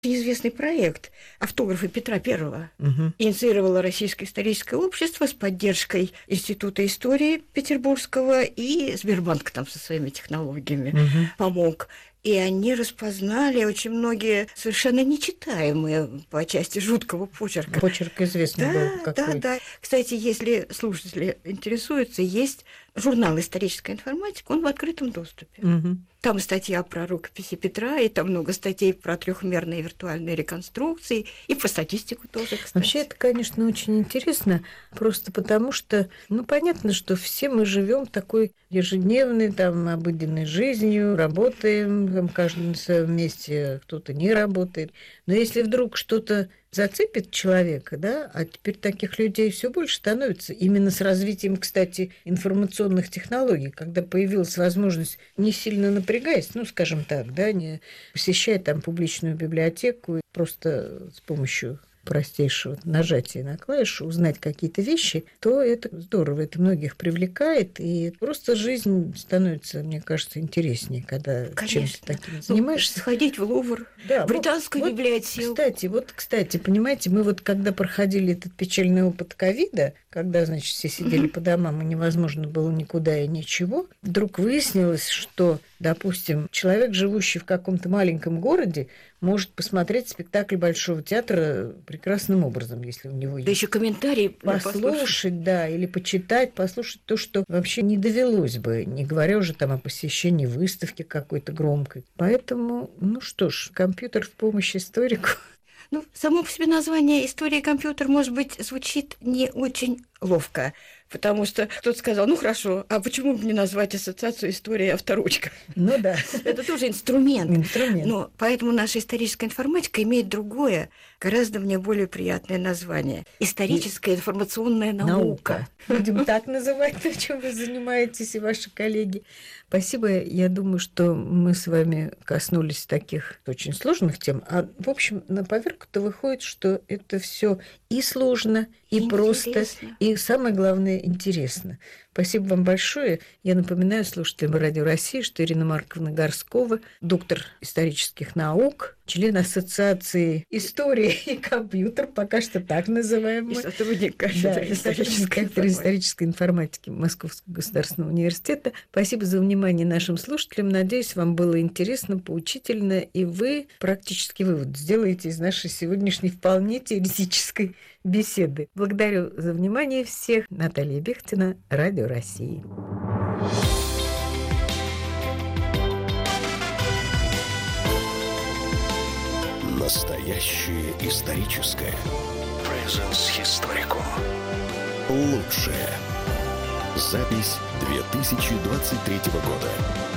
Известный проект «Автографы Петра I» инициировало Российское историческое общество с поддержкой Института истории Петербургского, и Сбербанк там со своими технологиями помог. И они распознали очень многие совершенно нечитаемые по части жуткого почерка. Почерк известный был какой. Да. Кстати, если слушатели интересуются, есть журнал «Историческая информатика», он в открытом доступе. Там статья про рукописи Петра, и там много статей про трехмерные виртуальные реконструкции, и про статистику тоже, кстати. Вообще, это, конечно, очень интересно, просто потому что, понятно, что все мы живем такой ежедневной, обыденной жизнью, работаем, каждый на своем месте, кто-то не работает. Но если вдруг что-то зацепит человека, а теперь таких людей все больше становится. Именно с развитием, кстати, информационных технологий, когда появилась возможность, не сильно напрягаясь, скажем так, не посещая публичную библиотеку, просто с помощью простейшего нажатия на клавишу узнать какие-то вещи, то это здорово, это многих привлекает, и просто жизнь становится, мне кажется, интереснее, когда чем-то таким занимаешься. Сходить в Лувр, в британскую библиотеку. Кстати, понимаете, мы когда проходили этот печальный опыт ковида, когда, все сидели по домам, и невозможно было никуда и ничего, вдруг выяснилось, что, допустим, человек, живущий в каком-то маленьком городе, может посмотреть спектакль Большого театра прекрасным образом, если у него есть. Да еще комментарии послушать, или почитать, послушать то, что вообще не довелось бы, не говоря уже о посещении выставки какой-то громкой. Поэтому, компьютер в помощь историку. Само по себе название «История и компьютер», может быть, звучит не очень ловко, потому что кто-то сказал, хорошо, а почему бы не назвать ассоциацию «История и авторучка»? Да. Это тоже инструмент. Но поэтому наша историческая информатика имеет другое, гораздо мне более приятное название – историческая информационная наука. Будем так называть то, чем вы занимаетесь, и ваши коллеги. Спасибо. Я думаю, что мы с вами коснулись таких очень сложных тем. А, в общем, на поверку-то выходит, что это все и сложно, и просто, и самое главное, интересно. Спасибо вам большое. Я напоминаю слушателям Радио России, что Ирина Марковна Горскова, доктор исторических наук, член Ассоциации истории и компьютер, пока что так называемый. И сотрудник кафедры исторической информатики Московского государственного университета. Спасибо за внимание нашим слушателям. Надеюсь, вам было интересно, поучительно, и вы практически вывод сделаете из нашей сегодняшней вполне теоретической беседы. Благодарю за внимание всех. Наталья Бехтина, Радио России. Настоящее историческое. Presence Historicum. Лучшее. Запись 2023 года.